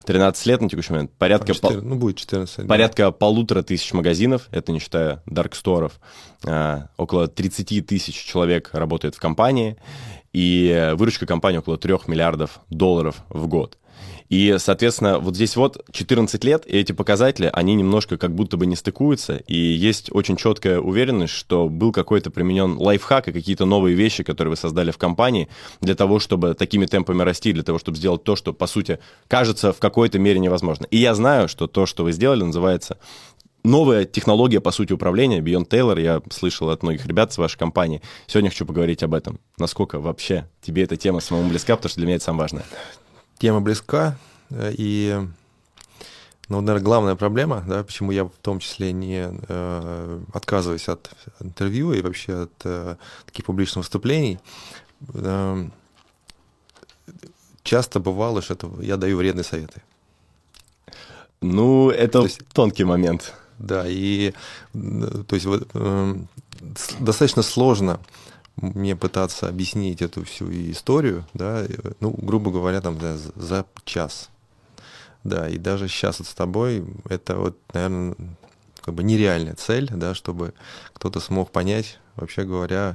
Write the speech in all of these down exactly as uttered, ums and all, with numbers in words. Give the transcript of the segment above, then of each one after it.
тринадцать лет на текущий момент. Порядка, четырнадцать, пол... ну, будет четырнадцать, порядка да. полутора тысяч магазинов, это не считая дарксторов. А, около тридцать тысяч человек работает в компании, и выручка компании около трех миллиардов долларов в год. И, соответственно, вот здесь вот четырнадцать лет, и эти показатели, они немножко как будто бы не стыкуются, и есть очень четкая уверенность, что был какой-то применен лайфхак и какие-то новые вещи, которые вы создали в компании для того, чтобы такими темпами расти, для того, чтобы сделать то, что, по сути, кажется в какой-то мере невозможно. И я знаю, что то, что вы сделали, называется новая технология, по сути, управления, Beyond Taylor. Я слышал от многих ребят с вашей компании. Сегодня хочу поговорить об этом. Насколько вообще тебе эта тема самому близка, потому что для меня это самое важное. Тема близка, и, ну, наверное, главная проблема, да, почему я в том числе не э, отказываюсь от интервью и вообще от э, таких публичных выступлений, э, часто бывало, что это я даю вредные советы. Ну, это то есть, тонкий момент. Да, и то есть вот, э, достаточно сложно мне пытаться объяснить эту всю историю, да, ну, грубо говоря, там, да, за час. Да, и даже сейчас вот с тобой это вот, наверное, как бы нереальная цель, да, чтобы кто-то смог понять, вообще говоря,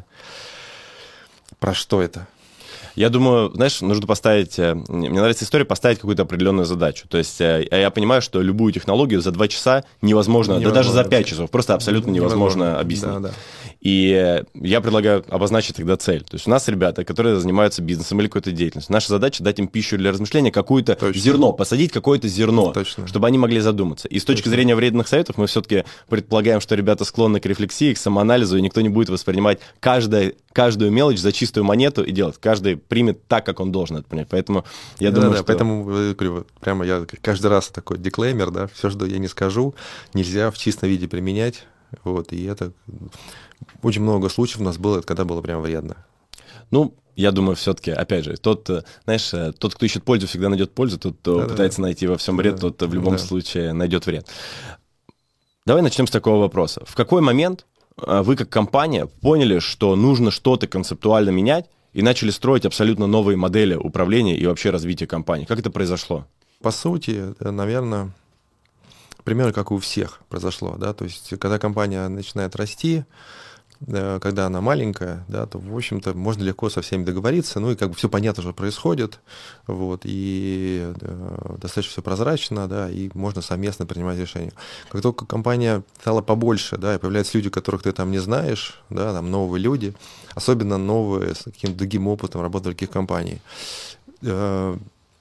про что это. Я думаю, знаешь, нужно поставить, мне нравится история, поставить какую-то определенную задачу. То есть я понимаю, что любую технологию за два часа невозможно, невозможно да даже за пять часов, просто абсолютно невозможно, невозможно объяснить. Да, да. И я предлагаю обозначить тогда цель. То есть у нас ребята, которые занимаются бизнесом или какой-то деятельностью, наша задача дать им пищу для размышления, какое-то Точно. зерно, посадить какое-то зерно, Точно. чтобы они могли задуматься. И с точки Точно. зрения вредных советов мы все-таки предполагаем, что ребята склонны к рефлексии, к самоанализу, и никто не будет воспринимать каждое, каждую мелочь за чистую монету и делать. Каждый примет так, как он должен это принять. Поэтому я да, думаю, да, что... Поэтому, говорю, прямо я каждый раз такой диклеймер, да, все, что я не скажу, нельзя в чистом виде применять. Вот, и это... Очень много случаев у нас было, когда было прям вредно. Ну, я думаю, все-таки, опять же, тот, знаешь, тот, кто ищет пользу, всегда найдет пользу, тот, кто да, пытается да. найти во всем вред, да, тот в любом да. случае найдет вред. Давай начнем с такого вопроса. В какой момент вы, как компания, поняли, что нужно что-то концептуально менять и начали строить абсолютно новые модели управления и вообще развития компании? Как это произошло? По сути, наверное, примерно как и у всех произошло, да, то есть когда компания начинает расти, когда она маленькая, да, то, в общем-то, можно легко со всеми договориться, ну и как бы все понятно, что происходит, вот, и э, достаточно все прозрачно, да, и можно совместно принимать решения. Как только компания стала побольше, да, и появляются люди, которых ты там не знаешь, да, там новые люди, особенно новые с каким-то другим опытом работы в других компаний, э,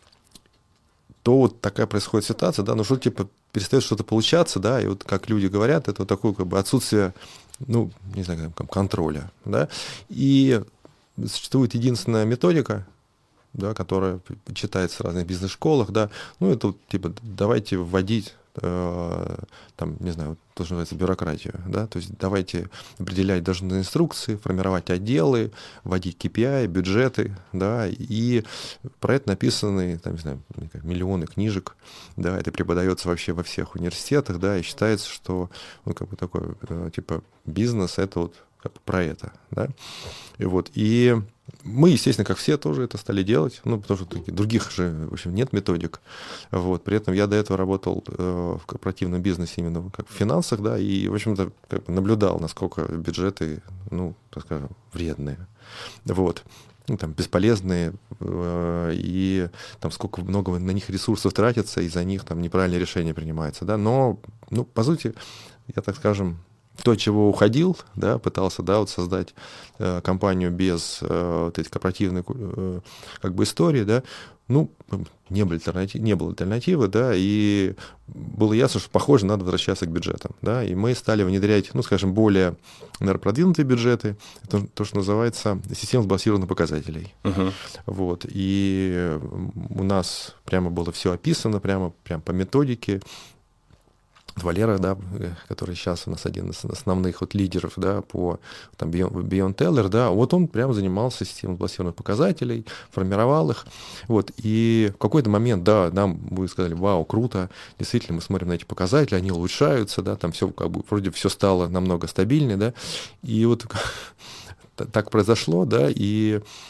то вот такая происходит ситуация, да, ну что типа перестает что-то получаться, да, и вот как люди говорят, это вот такое как бы отсутствие, ну, не знаю, как, контроля, да, и существует единственная методика, да, которая читается в разных бизнес-школах, да, ну, это вот, типа, давайте вводить, э, там, не знаю, то, что называется бюрократию, да, то есть давайте определять должностные инструкции, формировать отделы, вводить кей пи ай, бюджеты, да, и про это написаны, там, не знаю, миллионы книжек, да, это преподается вообще во всех университетах, да, и считается, что, ну, как бы такой, типа, бизнес — это вот как бы про это, да, и вот, и мы, естественно, как все, тоже это стали делать, ну, потому что других же, в общем, нет методик, вот, при этом я до этого работал э, в корпоративном бизнесе именно как в финансах, да, и, в общем-то, как бы наблюдал, насколько бюджеты, ну, так скажем, вредные, вот, ну, там, бесполезные, э, и там сколько много на них ресурсов тратится, из-за них там неправильные решения принимаются, да, но, ну, по сути, я, так скажем, то, от чего уходил, да, пытался, да, вот создать э, компанию без э, вот этой корпоративной э, как бы истории, да, ну, не было альтернативы, не было альтернативы, да, и было ясно, что, похоже, надо возвращаться к бюджетам, да, и мы стали внедрять, ну, скажем, более, наверное, продвинутые бюджеты, это то, что называется система сбалансированных показателей, uh-huh. вот, и у нас прямо было все описано, прямо, прямо по методике. Валера, да, который сейчас у нас один из основных вот лидеров, да, по там, Beyond Taylor, да, вот он прямо занимался системой сбалансированных показателей, формировал их, вот, и в какой-то момент, да, нам вы сказали, вау, круто, действительно, мы смотрим на эти показатели, они улучшаются, да, там все, как бы, вроде все стало намного стабильнее, да, и вот так произошло, да, и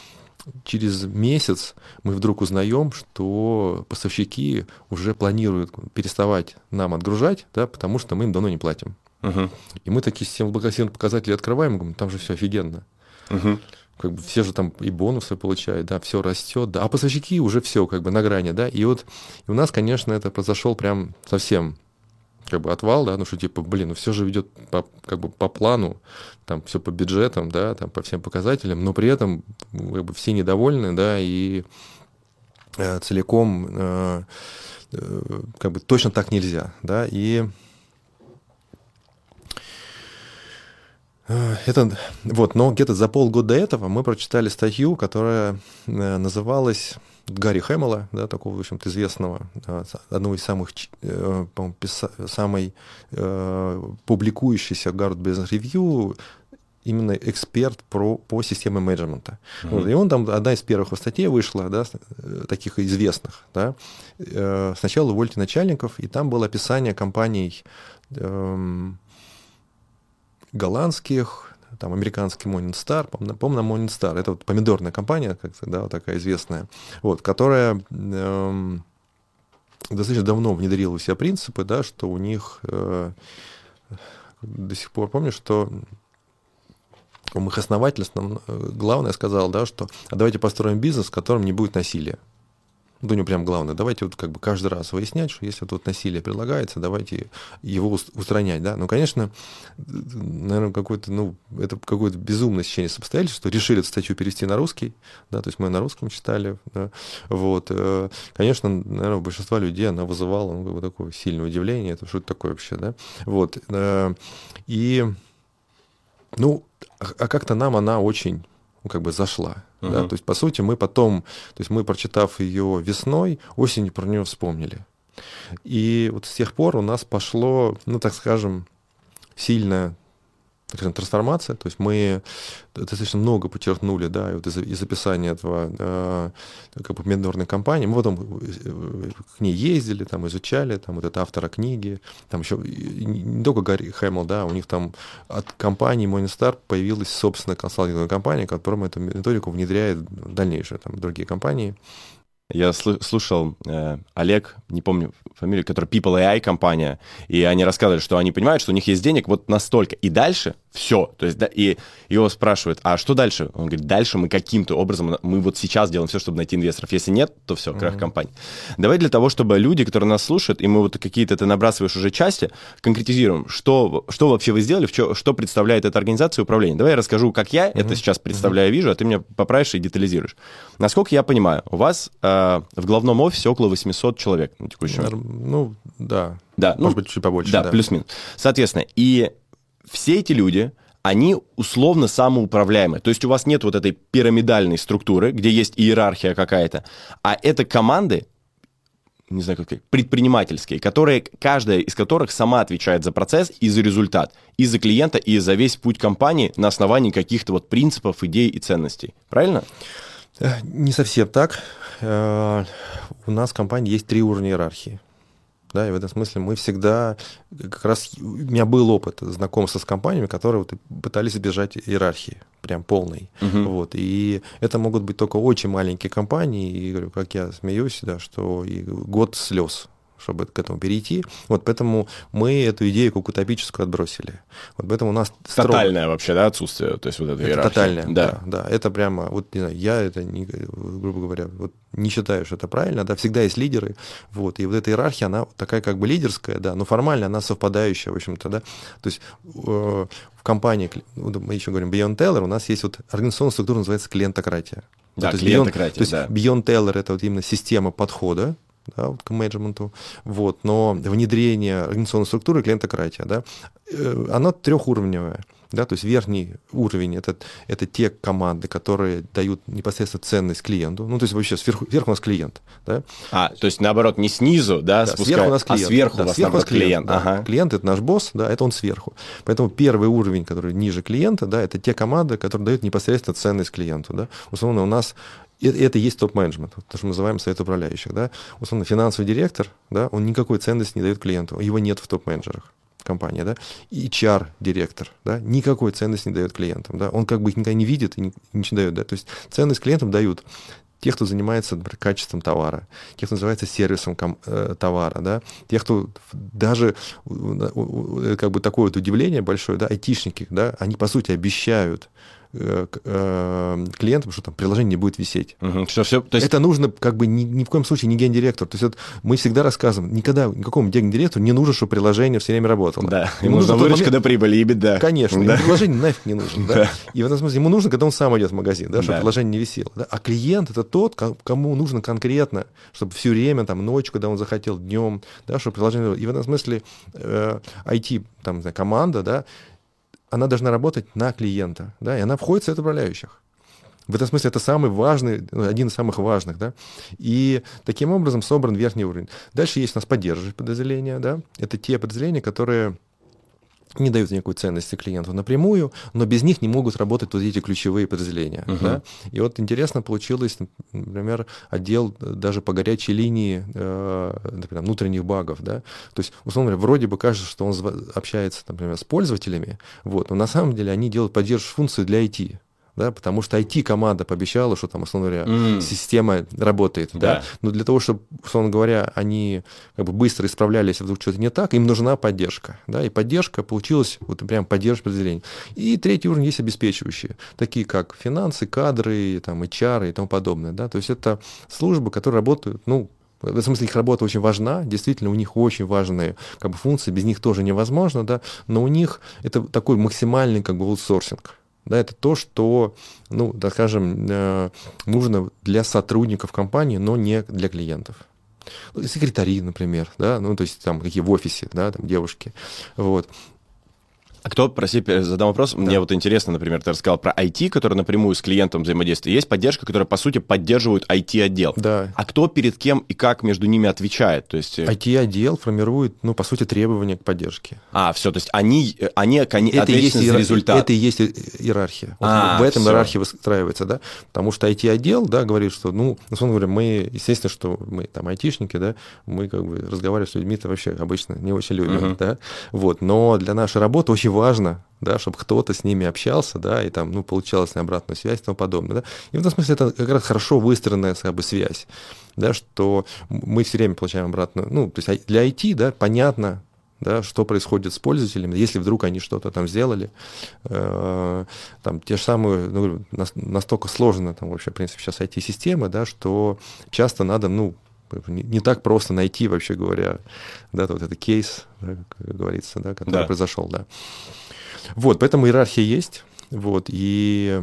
через месяц мы вдруг узнаем, что поставщики уже планируют переставать нам отгружать, да, потому что мы им давно не платим. Uh-huh. И мы такие системы благосостояния показателей открываем, и говорим, там же все офигенно. Uh-huh. Как бы все же там и бонусы получают, да, все растет, да, а поставщики уже все как бы на грани, да, и вот и у нас, конечно, это произошел прям совсем как бы отвал, да, ну что типа, блин, ну все же идет по, как бы по плану, там все по бюджетам, да, там по всем показателям, но при этом как бы все недовольны, да, и э, целиком э, э, как бы точно так нельзя, да, и это, вот, но где-то за полгода до этого мы прочитали статью, которая называлась Гарри Хэмилла, да, такого, в общем-то, известного, одного из самых, по-моему, писа, самой э, публикующейся Harvard Business Review, именно эксперт про, по системе менеджмента. Mm-hmm. Вот, и он там, одна из первых его статей вышла, да, таких известных, да, э, «Сначала увольте начальников», и там было описание компаний э, голландских, там, американский Morningstar, помню, Morningstar, это вот помидорная компания, как-то, да, вот такая известная, вот, которая э, достаточно давно внедрила у себя принципы, да, что у них э, до сих пор помню, что у их основатель, главное, сказал, да, что а давайте построим бизнес, в котором не будет насилия. Это у него прям главное. Давайте вот как бы каждый раз выяснять, что если тут насилие предлагается, давайте его устранять, да. Ну, конечно, наверное, какой-то, ну, это какое-то безумное сечение обстоятельств, что решили эту статью перевести на русский, да, то есть мы на русском читали, да, вот. Конечно, наверное, у большинства людей она вызывала, ну, как бы такое сильное удивление, это что это такое вообще, да, вот. И, ну, а как-то нам она очень, ну, как бы зашла. Uh-huh. Да? То есть, по сути, мы потом, то есть мы, прочитав ее весной, осенью про нее вспомнили. И вот с тех пор у нас пошло, ну, так скажем, сильная, так скажем, трансформация. То есть мы достаточно много подчеркнули, да, и вот из, из описания этого э, как бы помидорной компании. Мы потом к ней ездили, там, изучали, там, вот это автора книги, там еще не только Гарри Хэмилл, да, у них там от компании Morningstar появилась собственная консалтинговая компания, которая эту методику внедряет в дальнейшие, там, другие компании. Я сл- слушал э, Олег, не помню фамилию, который People эй ай компания, и они рассказывали, что они понимают, что у них есть денег вот настолько, и дальше все. То есть, да, и его спрашивают, а что дальше? Он говорит, дальше мы каким-то образом, мы вот сейчас делаем все, чтобы найти инвесторов. Если нет, то все, крах mm-hmm. компании. Давай для того, чтобы люди, которые нас слушают, и мы вот какие-то ты набрасываешь уже части, конкретизируем, что, что вообще вы сделали, что, что представляет эта организация управления. Давай я расскажу, как я mm-hmm. это сейчас представляю, вижу, а ты меня поправишь и детализируешь. Насколько я понимаю, у вас э, в главном офисе около восемьсот человек на текущий момент. Ну, да. Да, может ну, быть, чуть побольше. Да, да, плюс-минус. Соответственно, и все эти люди, они условно самоуправляемые. То есть у вас нет вот этой пирамидальной структуры, где есть иерархия какая-то, а это команды, не знаю, как сказать, предпринимательские, которые, каждая из которых сама отвечает за процесс и за результат, и за клиента, и за весь путь компании на основании каких-то вот принципов, идей и ценностей. Правильно? Не совсем так. У нас в компании есть три уровня иерархии. Да, и в этом смысле мы всегда, как раз у меня был опыт знакомства с компаниями, которые вот пытались избежать иерархии, прям полной. Uh-huh. Вот, и это могут быть только очень маленькие компании, и говорю, как я смеюсь, да, что и год слез, чтобы к этому перейти. Вот поэтому мы эту идею как утопическую отбросили. Вот поэтому у нас тотальное строго... вообще, да, отсутствие, то есть вот эта это иерархия. Тотальное, да. да, да. Это прямо, вот не знаю, я это, не, грубо говоря, вот не считаю, что это правильно, да, всегда есть лидеры, вот, и вот эта иерархия, она такая как бы лидерская, да, но формально она совпадающая, в общем-то, да, то есть э, в компании, мы еще говорим Beyond Teller, у нас есть вот организационная структура, называется клиентократия. Да, то клиентократия, есть, да. То есть Beyond Teller — это вот именно система подхода, да, вот к менеджменту, вот, но внедрение организационной структуры клиентократия, да, она трехуровневая, да, то есть верхний уровень это, это те команды, которые дают непосредственно ценность клиенту, ну, то есть вообще сверху, сверху у нас клиент, да. А, то есть наоборот, не снизу, да, да спускают, сверху у нас клиент, а сверху да, у вас сверху клиент. клиент. Да. Ага. Клиент — это наш босс, да, это он сверху. Поэтому первый уровень, который ниже клиента, да, это те команды, которые дают непосредственно ценность клиенту, да. Условно, у нас И это и есть топ-менеджмент, то, что мы называем совет управляющих. Да? Условно, финансовый директор, да, он никакой ценности не дает клиенту, его нет в топ-менеджерах. компания, да, и эйч ар-директор, да, никакой ценности не дает клиентам, да, он как бы их никогда не видит и ничего не дает, да, то есть ценность клиентам дают те, кто занимается, например, качеством товара, те, кто занимается сервисом ком- э, товара, да, те, кто даже, как бы такое вот удивление большое, да, айтишники, да, они, по сути, обещают э, э, клиентам, что там приложение не будет висеть. Угу. Что, все, то есть... Это нужно, как бы, ни, ни в коем случае не гендиректор. То есть вот мы всегда рассказываем, никогда никакому гендиректору не нужно, чтобы приложение все время работало. Да, ему нужна выручка момент... до прибыли и беда. Конечно, да. и приложение нафиг не нужно. Да? Да. И в этом смысле ему нужно, когда он сам идет в магазин, да, чтобы да. приложение не висело. Да? А клиент — это тот, кому нужно конкретно, чтобы все время, там, ночью, когда он захотел, днем, да, чтобы приложение... И в этом смысле э, ай ти-команда, да, она должна работать на клиента, да, и она входит в совет управляющих. В этом смысле это самый важный, один из самых важных, да, и таким образом собран верхний уровень. Дальше есть у нас поддерживающие подразделения, да, это те подразделения, которые не дают никакой ценности клиенту напрямую, но без них не могут работать вот эти ключевые подразделения. Uh-huh. Да? И вот интересно получилось, например, отдел даже по горячей линии, например, внутренних багов. Да? То есть, условно говоря, вроде бы кажется, что он общается, например, с пользователями, вот, но на самом деле они делают поддерживающую функцию для ай ти. Да, потому что ай ти-команда пообещала, что там, условно говоря, mm. система работает. Да. Да? Но для того, чтобы, условно говоря, они как бы быстро исправлялись, вдруг что-то не так, им нужна поддержка. Да? И поддержка получилась, вот прям поддержка подразделений. И третий уровень есть обеспечивающие, такие как финансы, кадры, там, эйч ар и тому подобное. Да? То есть это службы, которые работают, ну, в этом смысле их работа очень важна, действительно, у них очень важные как бы, функции, без них тоже невозможно, да? Но у них это такой максимальный как бы аутсорсинг. Да, это то, что, ну, так скажем, нужно для сотрудников компании, но не для клиентов. Секретари, например, да, ну, то есть там какие в офисе, да, там девушки, вот. А кто, прости, задам вопрос, да. Мне вот интересно, например, ты рассказал про ай ти, который напрямую с клиентом взаимодействует. Есть поддержка, которая, по сути, поддерживает ай ти-отдел. Да. А кто перед кем и как между ними отвечает? То есть... ай ти-отдел формирует, ну, по сути, требования к поддержке. А, все, то есть они, они, они ответственны за результат. Это и есть иерархия. Вот а, в этом все. Иерархия выстраивается, да, потому что ай ти-отдел, да, говорит, что, ну, условно говоря, мы, естественно, что мы там айтишники, да, мы как бы разговариваем с людьми-то вообще обычно не очень любим, uh-huh. да, вот, но для нашей работы очень важно, да, чтобы кто-то с ними общался, да, и там, ну, получалась обратная связь и тому подобное, да. И в этом смысле это как раз хорошо выстроенная, как бы, связь, да, что мы все время получаем обратную, ну, то есть для ай ти, да, понятно, да, что происходит с пользователями, если вдруг они что-то там сделали, э, там, те же самые, ну, настолько сложно, там, вообще, в принципе, сейчас ай ти-система, да, что часто надо, ну, не так просто найти, вообще говоря, да, вот этот кейс, да, как говорится, да, который да. произошел, да. Вот, поэтому иерархия есть, вот, и,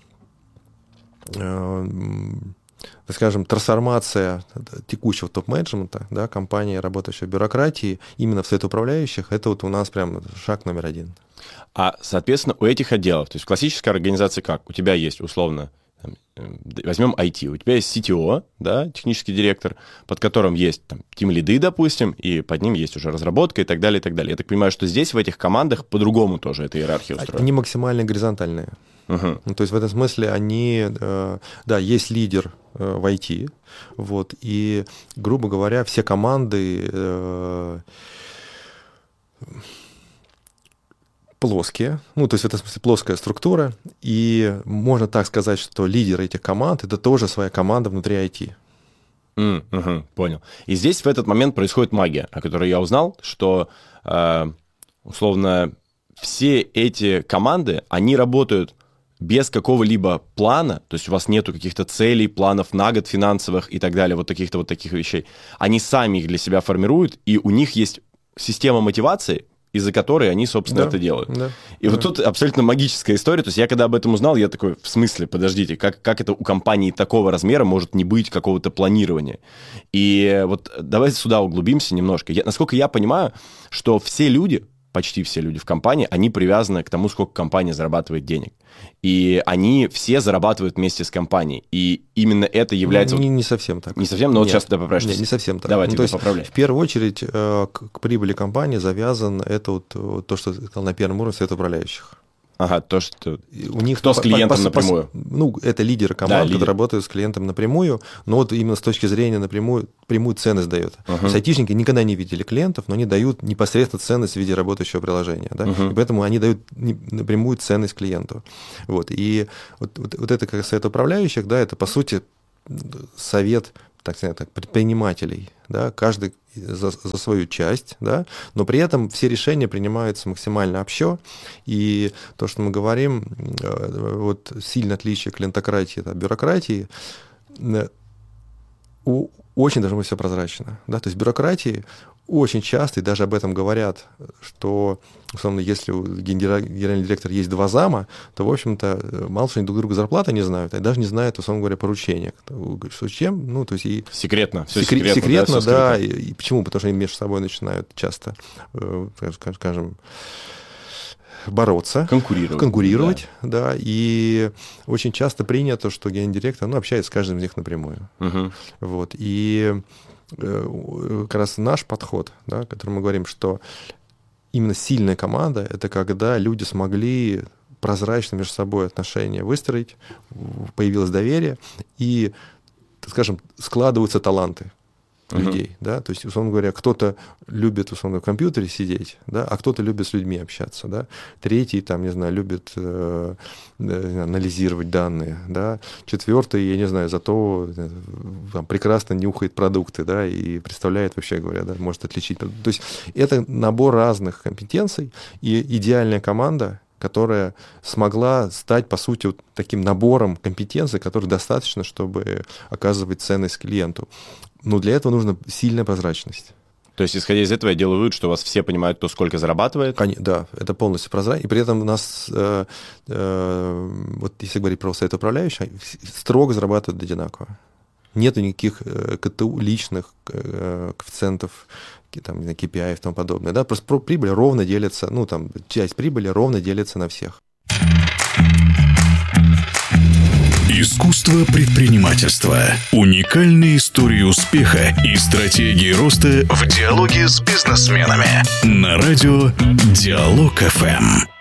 э, скажем, трансформация текущего топ-менеджмента, да, компании, работающей в бюрократии, именно в совет управляющих, это вот у нас прям шаг номер один. А, соответственно, у этих отделов, то есть в классической организации как? У тебя есть, условно, возьмем ай ти, у тебя есть си ти о, да, технический директор, под которым есть там тимлиды, допустим, и под ним есть уже разработка и так далее, и так далее. Я так понимаю, что здесь в этих командах по-другому тоже эта иерархия устроена. Они максимально горизонтальные. Uh-huh. Ну, то есть в этом смысле они, э, да, есть лидер э, в ай ти, вот, и, грубо говоря, все команды э, плоские, ну, то есть в этом смысле плоская структура, и можно так сказать, что лидер этих команд — это тоже своя команда внутри ай ти. Mm, угу, понял. И здесь в этот момент происходит магия, о которой я узнал, что, э, условно, все эти команды, они работают без какого-либо плана, то есть у вас нету каких-то целей, планов на год финансовых и так далее, вот таких-то вот таких вещей. Они сами их для себя формируют, и у них есть система мотивации, из-за которой они, собственно, да, это делают. Да, и да. вот тут абсолютно магическая история. То есть я когда об этом узнал, я такой, в смысле, подождите, как, как это у компании такого размера может не быть какого-то планирования? И вот давайте сюда углубимся немножко. Я, насколько я понимаю, что все люди, почти все люди в компании, они привязаны к тому, сколько компания зарабатывает денег. И они все зарабатывают вместе с компанией. И именно это является... Не, не совсем так. Не совсем, но Нет. вот сейчас ты поправишь. Нет, не совсем так. Давай, ну, тебя поправляй. В первую очередь к, к прибыли компании завязан это вот, вот то, что ты сказал на первом уровне совет управляющих. Ага, то, что... У них Кто с клиентом по, по, напрямую? По, ну, это лидеры команд, да, лидер. которые работают с клиентом напрямую, но вот именно с точки зрения напрямую, прямую ценность дает. Uh-huh. То есть айтишники никогда не видели клиентов, но они дают непосредственно ценность в виде работающего приложения. Да? Uh-huh. И поэтому они дают напрямую ценность клиенту. Вот. И вот, вот, вот это как совет управляющих, да, это, по сути, совет, так сказать, предпринимателей. Да? Каждый За, за свою часть, да, но при этом все решения принимаются максимально общо, и то, что мы говорим, вот сильное отличие клиентократии от бюрократии, у, очень должно быть все прозрачно, да, то есть бюрократии очень часто, и даже об этом говорят, что, условно, если у генерального директора есть два зама, то, в общем-то, мало что они друг друга зарплаты не знают, и даже не знают, условно говоря, поручения. Что чем? Ну, то есть и... Секретно. Все секрет, секретно, секретно, да. да секретно. И, и почему? Потому что они между собой начинают часто, скажем, бороться. Конкурировать. Конкурировать, да. да. И очень часто принято, что генеральный директор, ну, общается с каждым из них напрямую. Угу. Вот. И как раз наш подход, да, о котором мы говорим, что именно сильная команда — это когда люди смогли прозрачно между собой отношения выстроить, появилось доверие, и, так скажем, складываются таланты людей, uh-huh. да, то есть, условно говоря, кто-то любит, условно, в компьютере сидеть, да, а кто-то любит с людьми общаться, да, третий, там, не знаю, любит э, э, анализировать данные, да, четвертый, я не знаю, зато э, там, прекрасно нюхает продукты, да, и представляет, вообще говоря, да, может отличить. То есть это набор разных компетенций, и идеальная команда, которая смогла стать, по сути, вот таким набором компетенций, который достаточно, чтобы оказывать ценность клиенту. Но для этого нужна сильная прозрачность. То есть, исходя из этого, я делаю вывод, что у вас все понимают, кто сколько зарабатывает? Да, это полностью прозрачно. И при этом у нас, э, э, вот если говорить про совет управляющих, строго зарабатывают одинаково. Нет никаких э, КТУ личных э, коэффициентов, там, кей пи ай и тому подобное. Да? Просто прибыль ровно делится, ну, там, часть прибыли ровно делится на всех. Искусство предпринимательства. Уникальные истории успеха и стратегии роста в диалоге с бизнесменами. На радио Диалог эф эм.